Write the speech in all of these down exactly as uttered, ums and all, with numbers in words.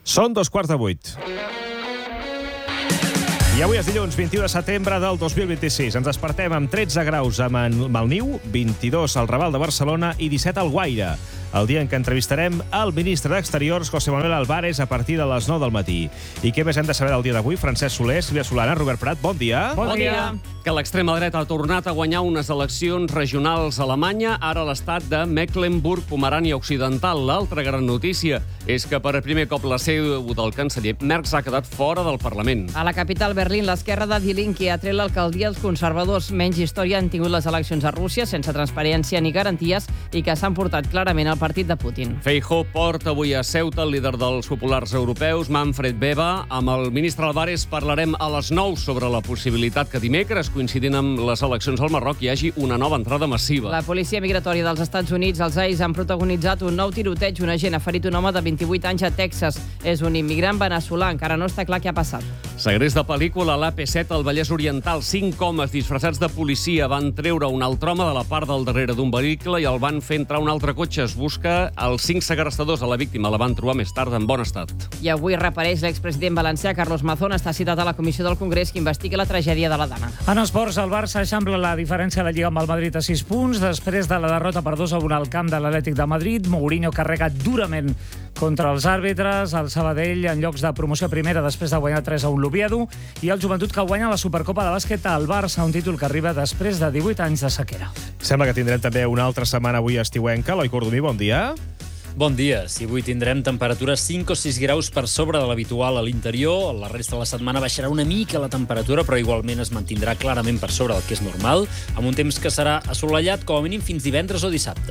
Són dos quarts de vuit. I avui és dilluns, vint-i-u de setembre del dos mil vint-i-sis. Ens despertem amb tretze graus a Malniu, vint-i-dos al Raval de Barcelona i disset al Guaire. El dia en què entrevistarem el ministre d'Exteriors, José Manuel Álvarez, a partir de les nou del matí. I què més hem de saber del dia d'avui? Francesc Soler, Sílvia Solana, Robert Prat, bon dia. Bon, bon dia. Que l'extrema dreta ha tornat a guanyar unes eleccions regionals a Alemanya, ara a l'estat de Mecklenburg-Pomerània Occidental. L'altra gran notícia és que per primer cop la seu del canceller Merz ha quedat fora del Parlament. A la capital, Berlín, l'esquerra de Die Linke ha tret l'alcaldia. Els conservadors menys història han tingut les eleccions a Rússia sense transparència ni garanties i que s'han portat clarament al partit de Putin. Feijóo porta avui a Ceuta el líder dels populars europeus, Manfred Weber. Amb el ministre Álvarez parlarem a les nou sobre la possibilitat que dimecres, coincidint amb les eleccions al Marroc, hi hagi una nova entrada massiva. La policia migratòria dels Estats Units, els A I S, han protagonitzat un nou tiroteig. Un agent ha ferit un home de vint-i-vuit anys a Texas. És un immigrant veneçolà. Encara no està clar què ha passat. Segrest de pel·lícula a l'A P set al Vallès Oriental. Cinc homes disfressats de policia van treure un altre home de la part del darrere d'un vehicle i el van fer entrar un altre cotxe. Es busca els cinc segrestadors. A la víctima la van trobar més tard en bon estat. I avui reapareix l'expresident valencià Carlos Mazón. Està citat a la comissió del Congrés que investiga la tragèdia de la Dana. En esports, el Barça eixampla la diferència de la Lliga amb el Madrid a sis punts. Després de la derrota per dos a un al camp de l'Atlètic de Madrid, Mourinho carrega durament contra els àrbitres. El Sabadell en llocs de promoció a primera després de guanyar tres a un l'Oviedo. I el Joventut que guanya la Supercopa de bàsquet al Barça, un títol que arriba després de divuit anys de sequera. Sembla que tindrem també una altra setmana avui estiuenca. Eloi Cordomí, bon dia. Bon dia. Si avui tindrem temperatures cinc o sis graus per sobre de l'habitual a l'interior, la resta de la setmana baixarà una mica la temperatura, però igualment es mantindrà clarament per sobre del que és normal, amb un temps que serà assolellat com a mínim fins divendres o dissabte.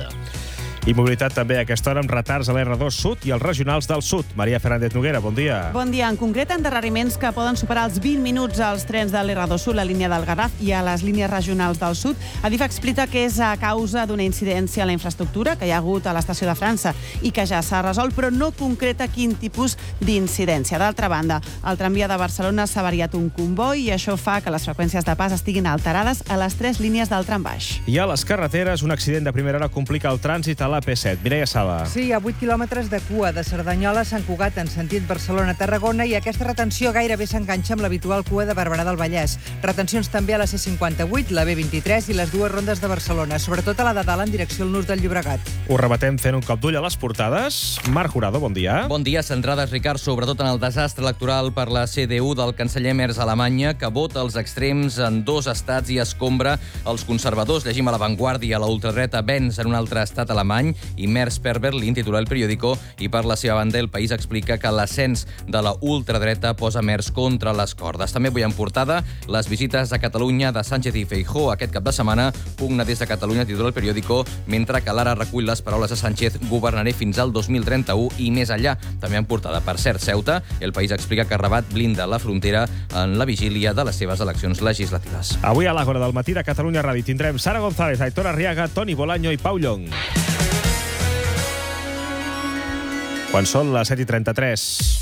I mobilitat també a aquesta hora amb retards a l'R dos Sud i els regionals del Sud. Maria Fernández Noguera, bon dia. Bon dia. En concret, endarreriments que poden superar els vint minuts als trens de l'R dos Sud, la línia del Garraf i a les línies regionals del Sud. Adif explica que és a causa d'una incidència a la infraestructura que hi ha hagut a l'estació de França i que ja s'ha resolt, però no concreta quin tipus d'incidència. D'altra banda, el tramvia de Barcelona s'ha variat un comboi i això fa que les freqüències de pas estiguin alterades a les tres línies del trambaix. I a les carreteres, un accident de primera hora complica el trànsit a la P set. Mireia Sala. Sí, a vuit quilòmetres de cua de Cerdanyola a Sant Cugat en sentit Barcelona-Tarragona i aquesta retenció gairebé s'enganxa amb l'habitual cua de Barberà del Vallès. Retencions també a la C cinquanta-vuit, la B vint-i-tres i les dues rondes de Barcelona, sobretot a la de dalt en direcció al nus del Llobregat. Ho rebatem fent un cop d'ull a les portades. Marc Jurado, bon dia. Bon dia. Centrades, Ricard, sobretot en el desastre electoral per la C D U del canceller Merz a Alemanya, que vota els extrems en dos estats i escombra els conservadors. Llegim a La Vanguardia, la ultradreta venç en un altre estat alemany i Merz per Berlín, titular El Periódico, i per la seva banda El País explica que l'ascens de la ultradreta posa Merz contra les cordes. També avui en portada les visites a Catalunya de Sánchez i Feijóo aquest cap de setmana. Pugna des de Catalunya, titular El Periódico, mentre que Lara recull les paraules de Sánchez: governaré fins al dos mil trenta-u i més enllà. També en portada, per cert, Ceuta. El País explica que Rabat blinda la frontera en la vigília de les seves eleccions legislatives. Avui a l'Àgora del matí de Catalunya Ràdio tindrem Sara González, Aitor Arriaga, Toni Bolaño i Pau Llong. Quan són les set i trenta-tres.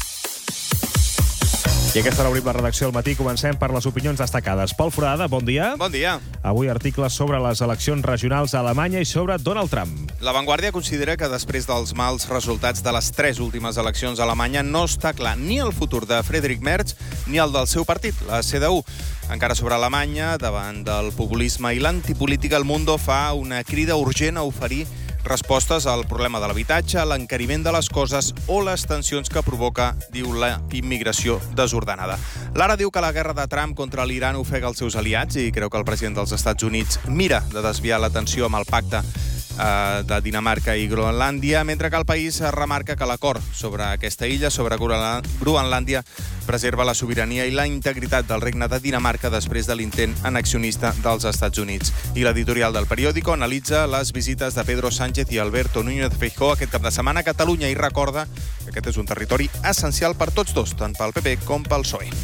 I aquesta hora obrim la redacció del matí. Comencem per les opinions destacades. Pol Foradada, bon dia. Bon dia. Avui articles sobre les eleccions regionals a Alemanya i sobre Donald Trump. La Vanguardia considera que després dels mals resultats de les tres últimes eleccions a Alemanya no està clar ni el futur de Friedrich Merz ni el del seu partit, la C D U. Encara sobre Alemanya, davant del populisme i l'antipolítica, El Mundo fa una crida urgent a oferir respostes al problema de l'habitatge, l'encariment de les coses o les tensions que provoca, diu, la immigració desordenada. Lara diu que la guerra de Trump contra l'Iran ofega els seus aliats i creu que el president dels Estats Units mira de desviar l'atenció amb el pacte eh, de Dinamarca i Groenlàndia, mentre que el país remarca que l'acord sobre aquesta illa, sobre Groenlàndia, preserva la sobirania i la integritat del regne de Dinamarca després de l'intent annexionista dels Estats Units. I l'editorial del Periódico analitza les visites de Pedro Sánchez i Alberto Núñez Feijóo aquest cap de setmana a Catalunya i recorda que aquest és un territori essencial per tots dos, tant pel P P com pel P S O E.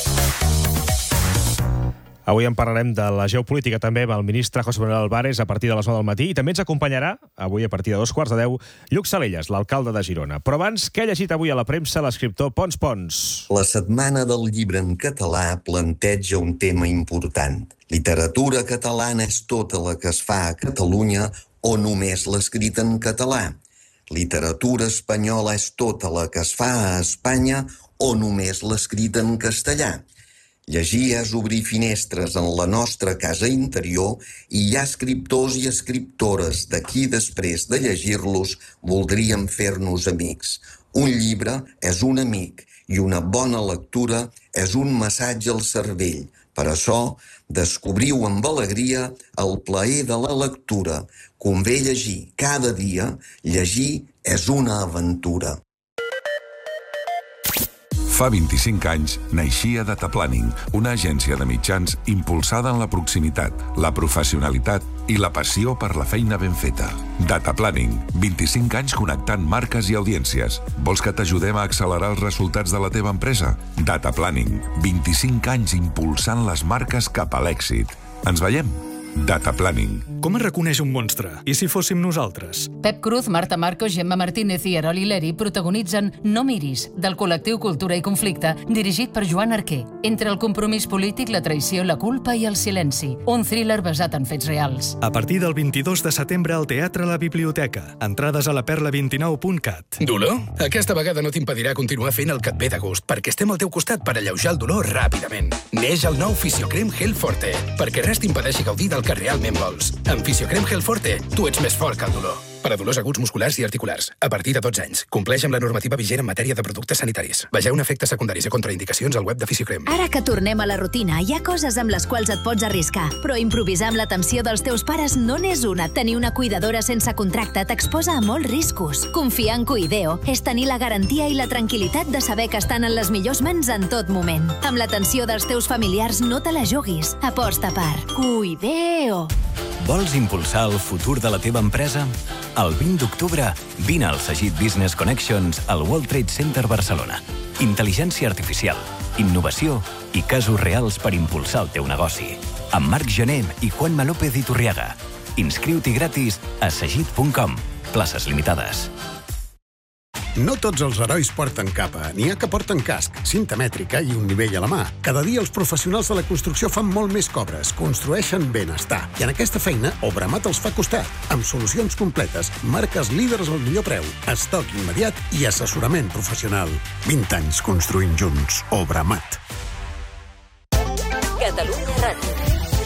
Avui en parlarem de la geopolítica també amb el ministre José Manuel Álvarez a partir de les nou del matí i també ens acompanyarà, avui a partir de dos quarts de deu, Lluc Salelles, l'alcalde de Girona. Però abans, què ha llegit avui a la premsa l'escriptor Pons Pons? La Setmana del Llibre en Català planteja un tema important. Literatura catalana és tota la que es fa a Catalunya o només l'escrit en català? literatura espanyola és tota la que es fa a Espanya o només l'escrita en castellà. Llegir és obrir finestres en la nostra casa interior i hi ha escriptors i escriptores d'aquí després de llegir-los voldríem fer-nos amics. Un llibre és un amic i una bona lectura és un massatge al cervell. Per això, descobriu amb alegria el plaer de la lectura. Convé llegir cada dia. Llegir és una aventura. Fa vint-i-cinc anys naixia Data Planning, una agència de mitjans impulsada en la proximitat, la professionalitat i la passió per la feina ben feta. Data Planning, vint-i-cinc anys connectant marques i audiències. Vols que t'ajudem a accelerar els resultats de la teva empresa? Data Planning, vint-i-cinc anys impulsant les marques cap a l'èxit. Ens veiem? Data Planning. Com es reconeix un monstre? I si fóssim nosaltres? Pep Cruz, Marta Marcos, Gemma Martínez i Erol Ileri protagonitzen No miris, del col·lectiu Cultura i Conflicte, dirigit per Joan Arquer. Entre el compromís polític, la traïció, la culpa i el silenci. Un thriller basat en fets reals. A partir del vint-i-dos de setembre al Teatre La Biblioteca. Entrades a la perla vint nou punt cat. Dolor? Aquesta vegada no t'impedirà continuar fent el que et ve de gust, perquè estem al teu costat per alleujar el dolor ràpidament. Neix el nou Fisiocrem Gel Forte, perquè res t'impedeixi gaudir del que realment vols. Amb Fisiocrem Gel Forte, tu ets més fort que el dolor. Per a dolors aguts musculars i articulars, a partir de dotze anys. Compleix amb la normativa vigent en matèria de productes sanitaris. Vegeu efectes secundaris i contraindicacions al web de Fisiocrem. Ara que tornem a la rutina, hi ha coses amb les quals et pots arriscar. Però improvisar amb l'atenció dels teus pares no n'és una. Tenir una cuidadora sense contracte t'exposa a molts riscos. Confiar en Cuideo és tenir la garantia i la tranquil·litat de saber que estan en les millors mans en tot moment. Amb l'atenció dels teus familiars no te la juguis. Aposta per Cuideo. Vols impulsar el futur de la teva empresa? El vint d'octubre, vine al Sagit Business Connections al World Trade Center Barcelona. Intel·ligència artificial, innovació i casos reals per impulsar el teu negoci. Amb Marc Gené i Juanma López Iturriaga. Inscriu-t'hi gratis a sagit punt com. Places limitades. No tots els herois porten capa. N'hi ha que porten casc, cinta mètrica i un nivell a la mà. Cada dia els professionals de la construcció fan molt més que obres, construeixen benestar. I en aquesta feina, Obramat els fa costat. Amb solucions completes, marques líders al millor preu, estoc immediat i assessorament professional. vint anys construint junts. Obramat. Catalunya Ràdio.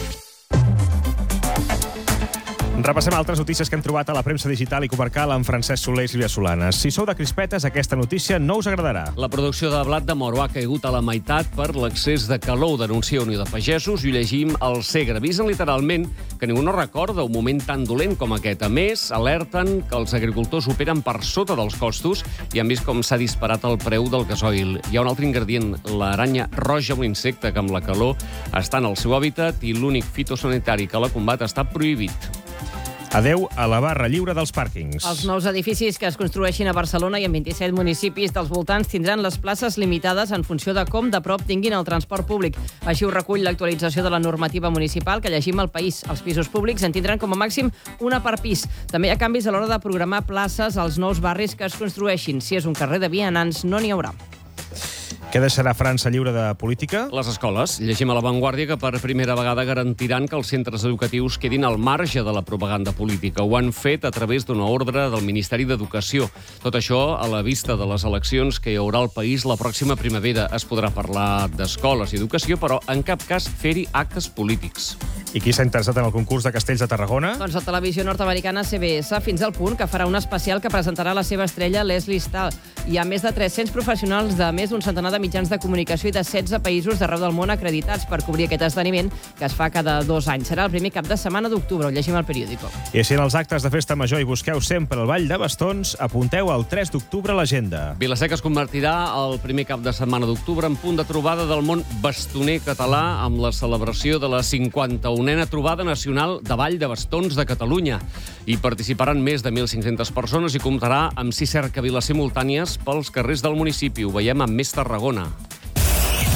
Repassem altres notícies que hem trobat a la premsa digital i comarcal amb Francesc Soler i Sílvia Solanes. Si sou de crispetes, aquesta notícia no us agradarà. La producció de blat de moro ha caigut a la meitat per l'excés de calor, denuncia Unió de Pagesos, i llegim al Segre. Avisen literalment que ningú no recorda un moment tan dolent com aquest. A més, alerten que els agricultors operen per sota dels costos i han vist com s'ha disparat el preu del gasoil. Hi ha un altre ingredient, l'aranya roja, un insecte que amb la calor està en el seu hàbitat i l'únic fitosanitari que la combat està prohibit. Adeu a la barra lliure dels pàrquings. Els nous edificis que es construeixin a Barcelona i en vint-i-set municipis dels voltants tindran les places limitades en funció de com de prop tinguin el transport públic. Així ho recull l'actualització de la normativa municipal que llegim al País. Els pisos públics en tindran com a màxim una per pis. També hi ha canvis a l'hora de programar places als nous barris que es construeixin. Si és un carrer de vianants, no n'hi haurà. Què deixarà França lliure de política? Les escoles. Llegim a La Vanguardia que per primera vegada garantiran que els centres educatius quedin al marge de la propaganda política. Ho han fet a través d'una ordre del Ministeri d'Educació. Tot això a la vista de les eleccions que hi haurà al país la pròxima primavera. Es podrà parlar d'escoles i educació, però en cap cas fer-hi actes polítics. I qui s'ha interessat en el concurs de castells de Tarragona? Doncs la televisió nord-americana C B S, fins al punt que farà un especial que presentarà la seva estrella Leslie Stahl. Hi ha més de tres-cents professionals de més d'un centenar de mitjans de comunicació i de setze països d'arreu del món acreditats per cobrir aquest esdeveniment que es fa cada dos anys. Serà el primer cap de setmana d'octubre, ho llegim al periòdico. I si en els actes de festa major hi busqueu sempre el Ball de Bastons, apunteu el tres d'octubre a l'agenda. Vilaseca es convertirà el primer cap de setmana d'octubre en punt de trobada del món bastoner català amb la celebració de la cinquanta-unena trobada nacional de Ball de Bastons de Catalunya. Hi participaran més de mil cinc-centes persones i comptarà amb sis cercaviles simultànies pels carrers del municipi. Ho veiem amb Més Tarragona.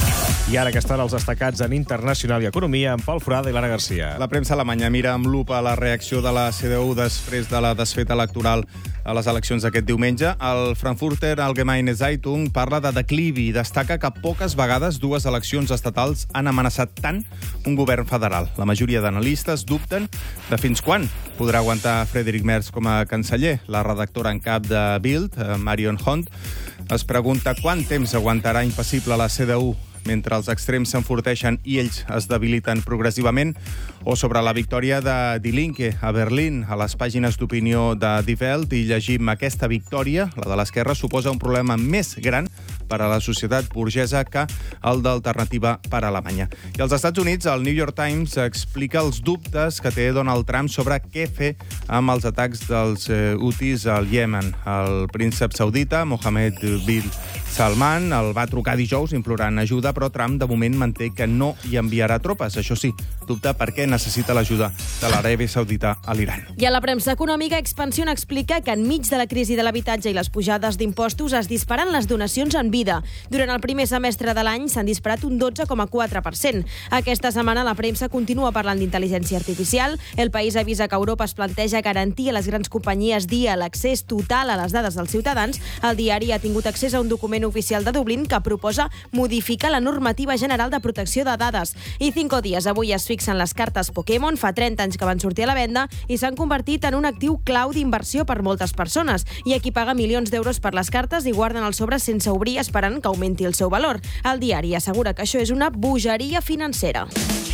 I ara aquesta hora els destacats en internacional i economia amb Pol Forada i Lara Garcia. La premsa alemanya mira amb lupa la reacció de la C D U després de la desfeta electoral a les eleccions d'aquest diumenge. El Frankfurter Allgemeine Zeitung parla de declivi i destaca que poques vegades dues eleccions estatals han amenaçat tant un govern federal. La majoria d'analistes dubten de fins quan podrà aguantar Friedrich Merz com a canceller. La redactora en cap de Bild, Marion Hunt, es pregunta quant temps aguantarà impassible la C D U mentre els extrems s'enforteixen i ells es debiliten progressivament, o sobre la victòria de Die Linke a Berlín. A les pàgines d'opinió de Die Welt i llegim aquesta victòria, la de l'esquerra, suposa un problema més gran per a la societat burgesa que el d'Alternativa per Alemanya. I als Estats Units, el New York Times explica els dubtes que té Donald Trump sobre què fer amb els atacs dels Houthis al Iemen. El príncep saudita, Mohammed bin Salman, el va trucar dijous implorant ajuda, però Trump de moment manté que no hi enviarà tropes. Això sí, dubta perquè necessita l'ajuda de l'Aràbia Saudita a l'Iran. I a la premsa econòmica, Expansión explica que enmig de la crisi de l'habitatge i les pujades d'impostos es disparen les donacions en vida. Durant el primer semestre de l'any s'han disparat un dotze coma quatre per cent. Aquesta setmana la premsa continua parlant d'intel·ligència artificial. El País avisa que Europa es planteja garantir a les grans companyies D I A l'accés total a les dades dels ciutadans. El diari ha tingut accés a un document oficial de Dublín que proposa modificar la normativa general de protecció de dades. I Cinco Días avui es fixen les cartes Pokémon, fa trenta anys que van sortir a la venda i s'han convertit en un actiu clau d'inversió per moltes persones. Hi ha qui paga milions d'euros per les cartes i guarden els sobres sense obrir esperant que augmenti el seu valor. El diari assegura que això és una bogeria financera.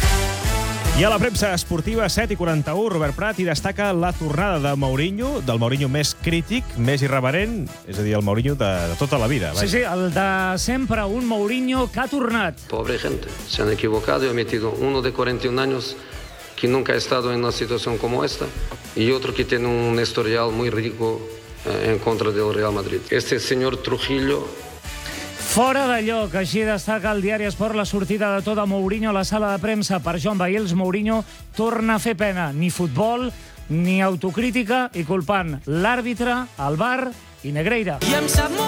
I a la premsa esportiva, set i quaranta-u, Robert Prat hi destaca la tornada de Mourinho, del Mourinho més crític, més irreverent, és a dir, el Mourinho de, de tota la vida. Sí, sí, el de sempre, un Mourinho que ha tornat. Pobre gente, se han equivocado y ha metido uno de cuarenta y un años que nunca ha estado en una situación como esta y otro que tiene un historial muy rico eh, en contra del Real Madrid. Este señor Trujillo... Fora de lloc, així destaca el diari Esport la sortida de tot a Mourinho a la sala de premsa. Per Joan Bails, Mourinho torna a fer pena. Ni futbol, ni autocrítica i culpant l'àrbitre, el V A R i Negreira. I em sap molt